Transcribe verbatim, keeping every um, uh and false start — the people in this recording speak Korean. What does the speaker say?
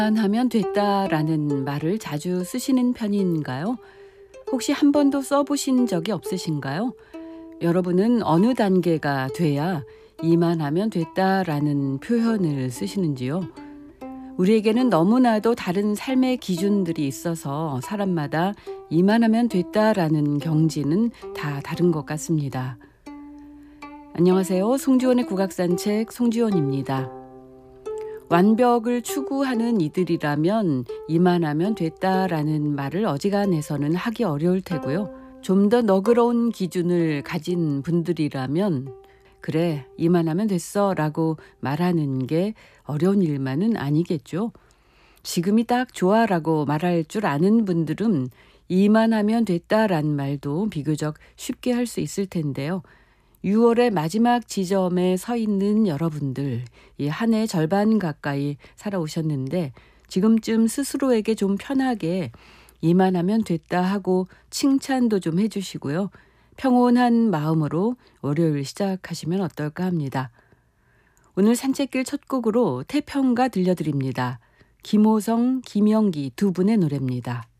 하면 됐다라는 말을 자주 쓰시는 편인가요? 혹시 한 번도 써보신 적이 없으신가요? 여러분은 어느 단계가 돼야 이만하면 됐다라는 표현을 쓰시는지요? 우리에게는 너무나도 다른 삶의 기준들이 있어서 사람마다 이만하면 됐다라는 경지는 다 다른 것 같습니다. 안녕하세요. 송지원의 국악산책 송지원입니다. 완벽을 추구하는 이들이라면 이만하면 됐다라는 말을 어지간해서는 하기 어려울 테고요. 좀 더 너그러운 기준을 가진 분들이라면 그래 이만하면 됐어 라고 말하는 게 어려운 일만은 아니겠죠. 지금이 딱 좋아 라고 말할 줄 아는 분들은 이만하면 됐다라는 말도 비교적 쉽게 할 수 있을 텐데요. 유월의 마지막 지점에 서 있는 여러분들, 이 한 해 절반 가까이 살아오셨는데 지금쯤 스스로에게 좀 편하게 이만하면 됐다 하고 칭찬도 좀 해주시고요. 평온한 마음으로 월요일 시작하시면 어떨까 합니다. 오늘 산책길 첫 곡으로 태평가 들려드립니다. 김호성, 김영기 두 분의 노래입니다.